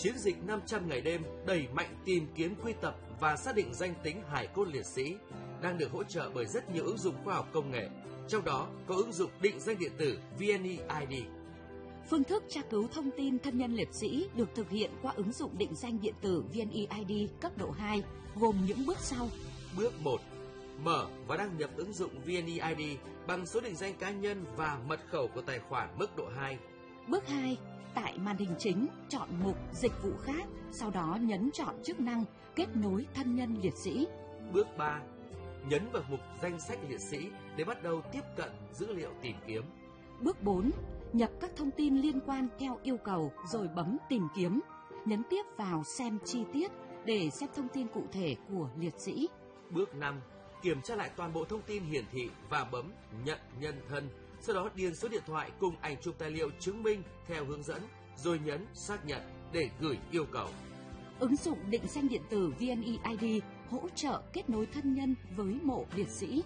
chiến dịch 500 ngày đêm đẩy mạnh tìm kiếm, quy tập và xác định danh tính hài cốt liệt sĩ đang được hỗ trợ bởi rất nhiều ứng dụng khoa học công nghệ, trong đó có ứng dụng định danh điện tử VNeID. Phương thức tra cứu thông tin thân nhân liệt sĩ được thực hiện qua ứng dụng định danh điện tử VNeID cấp độ 2, gồm những bước sau. Bước 1. Mở và đăng nhập ứng dụng VNeID bằng số định danh cá nhân và mật khẩu của tài khoản mức độ 2. Bước 2. Tại màn hình chính, chọn mục Dịch vụ khác, sau đó nhấn chọn chức năng Kết nối thân nhân liệt sĩ. Bước 3. Nhấn vào mục Danh sách liệt sĩ để bắt đầu tiếp cận dữ liệu tìm kiếm. Bước 4. Nhập các thông tin liên quan theo yêu cầu rồi bấm Tìm kiếm. Nhấn tiếp vào Xem chi tiết để xem thông tin cụ thể của liệt sĩ. Bước 5. Kiểm tra lại toàn bộ thông tin hiển thị và bấm Nhận nhân thân. Sau đó điền số điện thoại cùng ảnh chụp tài liệu chứng minh theo hướng dẫn, rồi nhấn Xác nhận để gửi yêu cầu. Ứng dụng định danh điện tử VNeID hỗ trợ kết nối thân nhân với mộ liệt sĩ.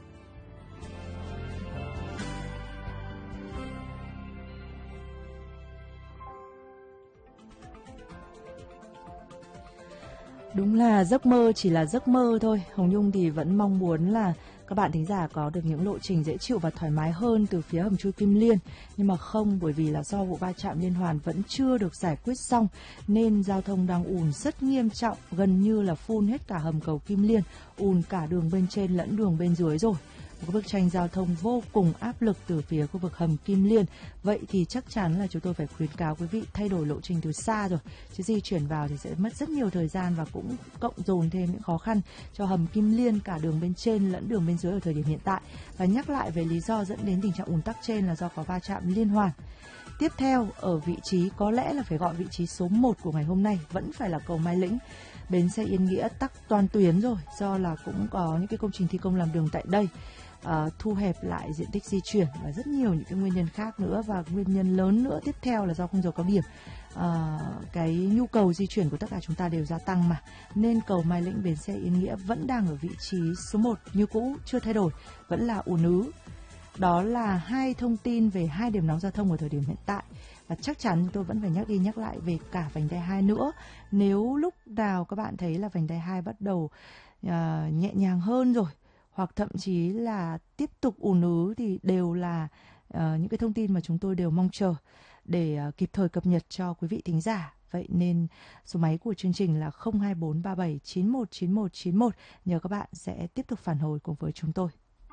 Đúng là giấc mơ chỉ là giấc mơ thôi. Hồng Nhung thì vẫn mong muốn là các bạn thính giả có được những lộ trình dễ chịu và thoải mái hơn từ phía hầm chui Kim Liên. Nhưng mà không, bởi vì là do vụ va chạm liên hoàn vẫn chưa được giải quyết xong nên giao thông đang ùn rất nghiêm trọng, gần như là full hết cả hầm cầu Kim Liên, ùn cả đường bên trên lẫn đường bên dưới rồi. Một bức tranh giao thông vô cùng áp lực từ phía khu vực hầm Kim Liên. Vậy thì chắc chắn là chúng tôi phải khuyến cáo quý vị thay đổi lộ trình từ xa rồi, chứ di chuyển vào thì sẽ mất rất nhiều thời gian và cũng cộng dồn thêm những khó khăn cho hầm Kim Liên cả đường bên trên lẫn đường bên dưới ở thời điểm hiện tại. Và nhắc lại về lý do dẫn đến tình trạng ùn tắc trên là do có va chạm liên hoàn. Tiếp theo ở vị trí có lẽ là phải gọi vị trí số 1 của ngày hôm nay vẫn phải là cầu Mai Lĩnh. Bến xe Yên Nghĩa tắc toàn tuyến rồi, do là cũng có những cái công trình thi công làm đường tại đây. Thu hẹp lại diện tích di chuyển và rất nhiều những cái nguyên nhân khác nữa, và nguyên nhân lớn nữa tiếp theo là do khung giờ cao điểm. Cái nhu cầu di chuyển của tất cả chúng ta đều gia tăng mà, nên cầu Mai Lĩnh bến xe Yên Nghĩa vẫn đang ở vị trí số 1 như cũ, chưa thay đổi, vẫn là ùn ứ. Đó là hai thông tin về hai điểm nóng giao thông ở thời điểm hiện tại. Và chắc chắn tôi vẫn phải nhắc đi nhắc lại về cả vành đai 2 nữa. Nếu lúc nào các bạn thấy là vành đai 2 bắt đầu nhẹ nhàng hơn rồi, hoặc thậm chí là tiếp tục ùn ứ, thì đều là những cái thông tin mà chúng tôi đều mong chờ để kịp thời cập nhật cho quý vị thính giả. Vậy nên số máy của chương trình là 02437919191. Nhờ các bạn sẽ tiếp tục phản hồi cùng với chúng tôi.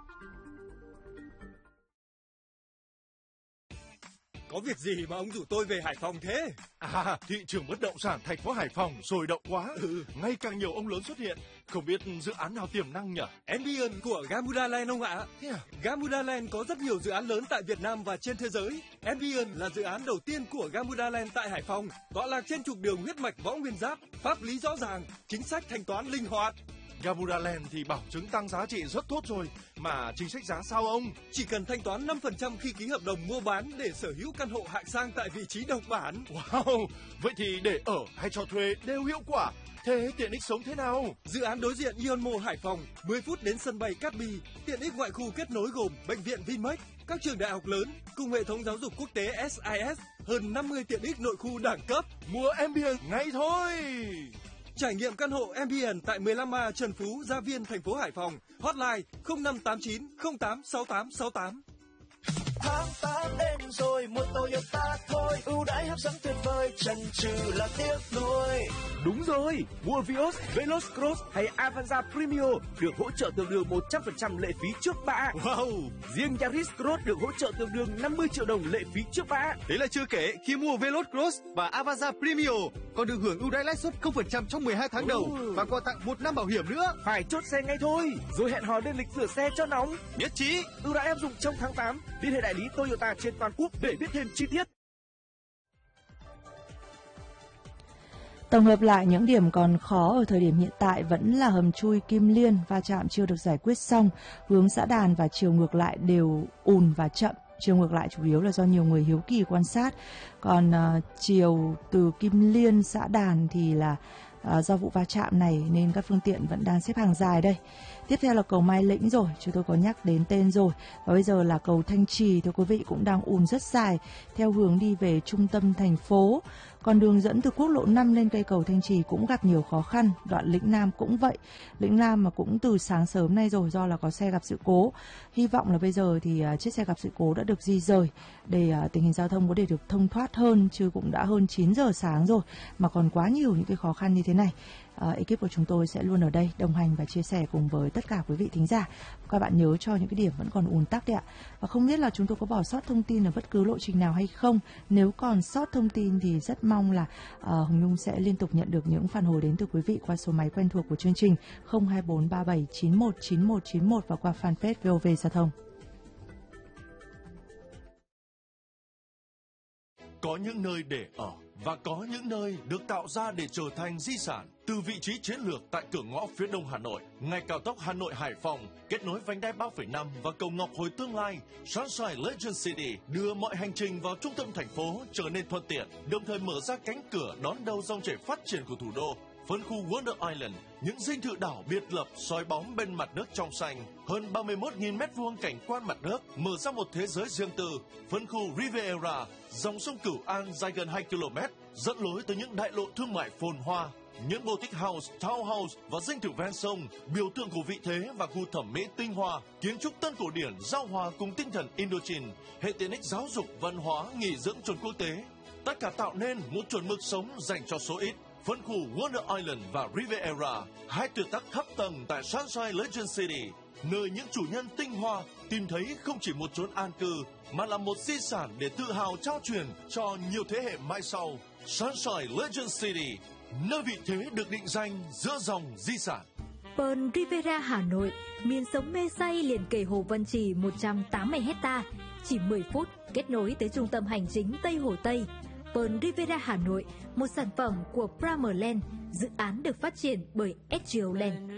Có việc gì mà ông rủ tôi về Hải Phòng thế? Thị trường bất động sản thành phố Hải Phòng sôi động quá. Ngày càng nhiều ông lớn xuất hiện. Không biết dự án nào tiềm năng nhỉ? Ambience của Gamuda Land ông ạ. Thế à? Gamuda Land có rất nhiều dự án lớn tại Việt Nam và trên thế giới. Ambience là dự án đầu tiên của Gamuda Land tại Hải Phòng. Tọa lạc trên trục đường huyết mạch Võ Nguyên Giáp, pháp lý rõ ràng, chính sách thanh toán linh hoạt. Gamuda Land thì bảo chứng tăng giá trị rất tốt rồi, mà chính sách giá sao ông? Chỉ cần thanh toán 5% khi ký hợp đồng mua bán để sở hữu căn hộ hạng sang tại vị trí độc bản. Wow, vậy thì để ở hay cho thuê đều hiệu quả. Thế tiện ích sống thế nào? Dự án đối diện Ion Mall Hải Phòng, 10 phút đến sân bay Cát Bi. Tiện ích ngoại khu kết nối gồm bệnh viện Vinmec, các trường đại học lớn cùng hệ thống giáo dục quốc tế SIS, hơn 50 tiện ích nội khu đẳng cấp. Mua Ambience ngay thôi. Trải nghiệm căn hộ Ambience tại 15A Trần Phú, Gia Viên, thành phố Hải Phòng. Hotline 0589 086868. Tháng 8 đến rồi, mua Toyota thôi, ưu đãi hấp dẫn tuyệt vời, chần chừ là tiếc nuối. Đúng rồi, mua Vios, Veloz Cross hay Avanza Premio được hỗ trợ tương đương 100% lệ phí trước bạ. Wow, riêng Yaris Cross được hỗ trợ tương đương 50 triệu đồng lệ phí trước bạ. Thế là chưa kể, khi mua Veloz Cross và Avanza Premio còn được hưởng ưu đãi lãi suất 0% trong 12 tháng đầu và quà tặng 1 năm bảo hiểm nữa. Phải chốt xe ngay thôi, rồi hẹn hò lên lịch rửa xe cho nóng. Nhất trí. Ưu đãi áp dụng trong tháng 8. Liên hệ đại lý Toyota trên toàn quốc để biết thêm chi tiết. Tổng hợp lại những điểm còn khó ở thời điểm hiện tại vẫn là hầm chui Kim Liên, va chạm chưa được giải quyết xong, hướng Xã Đàn và chiều ngược lại đều ùn và chậm. Chiều ngược lại chủ yếu là do nhiều người hiếu kỳ quan sát, còn chiều từ Kim Liên Xã Đàn thì là do vụ va chạm này nên các phương tiện vẫn đang xếp hàng dài đây. Tiếp theo là cầu Mai Lĩnh rồi, chúng tôi có nhắc đến tên rồi. Và bây giờ là cầu Thanh Trì, thưa quý vị, cũng đang ùn rất dài theo hướng đi về trung tâm thành phố. Còn đường dẫn từ quốc lộ 5 lên cây cầu Thanh Trì cũng gặp nhiều khó khăn, đoạn Lĩnh Nam cũng vậy. Lĩnh Nam mà cũng từ sáng sớm nay rồi do là có xe gặp sự cố. Hy vọng là bây giờ thì chiếc xe gặp sự cố đã được di rời để tình hình giao thông có thể được thông thoát hơn, chứ cũng đã hơn 9 giờ sáng rồi mà còn quá nhiều những cái khó khăn như thế này. Ekip của chúng tôi sẽ luôn ở đây đồng hành và chia sẻ cùng với tất cả quý vị thính giả. Các bạn nhớ cho những cái điểm vẫn còn ùn tắc đấy ạ. Và không biết là chúng tôi có bỏ sót thông tin ở bất cứ lộ trình nào hay không. Nếu còn sót thông tin thì rất mong là Hồng Nhung sẽ liên tục nhận được những phản hồi đến từ quý vị qua số máy quen thuộc của chương trình 02437919191 và qua fanpage VOV Giao thông. Có những nơi để ở và có những nơi được tạo ra để trở thành di sản. Từ vị trí chiến lược tại cửa ngõ phía đông Hà Nội, ngay cao tốc Hà Nội Hải Phòng kết nối vành đai 3,5 và cầu Ngọc Hồi tương lai, Sunshine Legend City đưa mọi hành trình vào trung tâm thành phố trở nên thuận tiện, đồng thời mở ra cánh cửa đón đầu dòng chảy phát triển của thủ đô. Phân khu Wonder Island, những dinh thự đảo biệt lập soi bóng bên mặt nước trong xanh, hơn 31.000 m2 cảnh quan mặt nước, mở ra một thế giới riêng tư. Phân khu Riviera, dòng sông Cửu An dài gần 2 km, dẫn lối tới những đại lộ thương mại phồn hoa. Những boutique house, townhouse và dinh thự ven sông, biểu tượng của vị thế và gu thẩm mỹ tinh hoa, kiến trúc tân cổ điển giao hòa cùng tinh thần Indochine, hệ tiện ích giáo dục, văn hóa, nghỉ dưỡng chuẩn quốc tế. Tất cả tạo nên một chuẩn mực sống dành cho số ít. Phân khu Wonder Island và Riviera, hai tuyệt tác thấp tầng tại Sunshine Legend City, nơi những chủ nhân tinh hoa tìm thấy không chỉ một chốn an cư, mà là một di sản để tự hào trao truyền cho nhiều thế hệ mai sau. Sunshine Legend City, nơi vị thế được định danh giữa dòng di sản. Pearl Riviera Hà Nội, miền sống mê say liền kề Hồ Văn Trì 180 hecta, chỉ 10 phút kết nối tới trung tâm hành chính Tây Hồ Tây. Pearl Riviera Hà Nội, một sản phẩm của Primerland, dự án được phát triển bởi SGO Land.